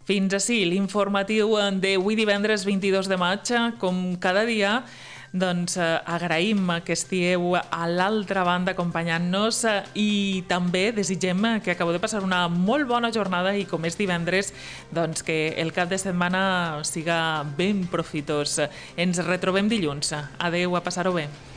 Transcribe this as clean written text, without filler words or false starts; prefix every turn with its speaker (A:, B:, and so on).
A: Fins ací l'informatiu d'avui divendres 22 de maig. Com cada dia, doncs agraïm que estigueu a l'altra banda acompanyant-nos i també desitgem que acabeu de passar una molt bona jornada i com és divendres, doncs que el cap de setmana siga ben profitós. Ens retrobem dilluns. Adeu, a passar-ho bé.